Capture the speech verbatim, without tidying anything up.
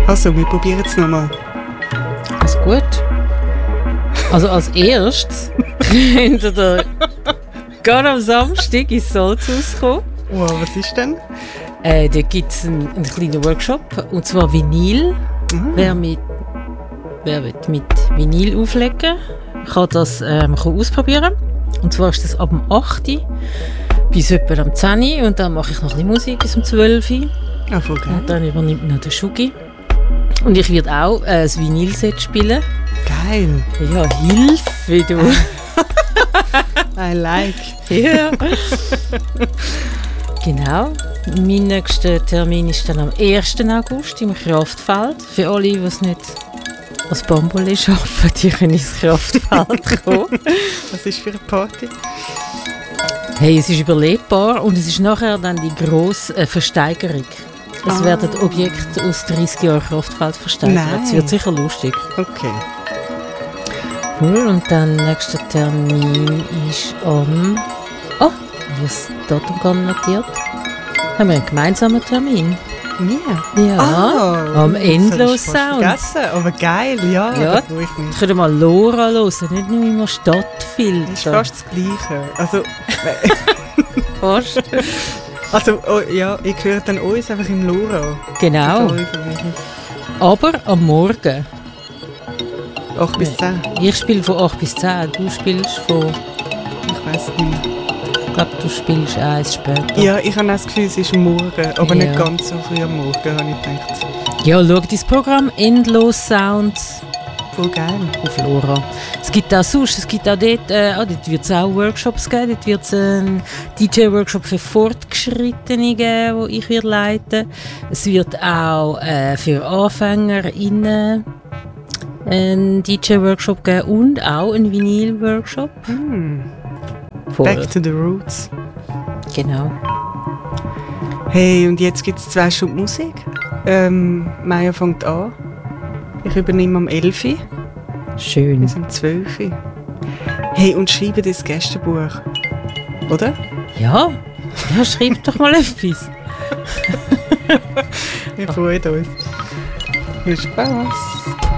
Also, wir probieren es nochmal. Also gut. Also als erstes könnt ihr da gerade am Samstag ins Salzhaus kommen. Wow, was ist denn? Äh, da gibt es einen, einen kleinen Workshop, und zwar Vinyl. Mhm. Wer, mit, wer will mit Vinyl auflegen, kann das ähm, kann ausprobieren. Und zwar ist das ab dem acht Uhr bis etwa am zehn Uhr, und dann mache ich noch ein bisschen Musik bis um zwölf Uhr. Ah, voll geil. Und dann übernimmt noch der Schugi. Und ich werde auch äh, das Vinyl-Set spielen. Geil. Ja, Hilfe, wie du. I like. Ja. Genau. Mein nächster Termin ist dann am ersten August im Kraftfeld. Für alle, die es nicht als Bambole arbeiten, die können ins Kraftfeld kommen. Was ist für eine Party? Hey, es ist überlebbar, und es ist nachher dann die grosse äh, Versteigerung. Es ah. werden Objekte aus dreißig Jahren Kraftfeld versteigert. Es wird sicher lustig. Okay. Cool, und dann nächster Termin ist am... Oh, wie ist das Datum gar nicht notiert? Haben wir einen gemeinsamen Termin? Ja. Ja, ah, am Endlos Sound. Vergessen, aber geil, ja, ja, da freue ich mich. Ich könnte mal Laura hören, nicht nur immer Stadtfilter. Das ist fast das Gleiche. Also, fast. Also, oh, ja, ich höre dann uns einfach im Laura. Genau. Aber am Morgen. acht bis zehn. Ich spiele von acht bis zehn, du spielst von... Ich weiss nicht. Ich glaube, du spielst eins später. Ja, ich habe das Gefühl, es ist morgen, aber ja. nicht ganz so früh am Morgen, habe ich gedacht. Ja, schau dein Programm Endlos Sounds. Voll geil. Auf Laura. Es gibt auch sonst, es gibt auch dort, äh, oh, dort wird es auch Workshops geben, dort wird es einen D J-Workshop für Fortgeschrittene geben, den ich werde leiten. Es wird auch äh, für AnfängerInnen einen D J-Workshop geben und auch einen Vinyl-Workshop. Mm. Back to the roots. Genau. Hey, und jetzt gibt es zwei Stunden Musik. Ähm, Maya fängt an. Ich übernehme am elf Uhr. Schön. Bis um zwölf Uhr. Hey, und schreibe das Gästebuch. Oder? Ja, ja, schreib doch mal etwas. Wir freuen uns. Viel Spaß.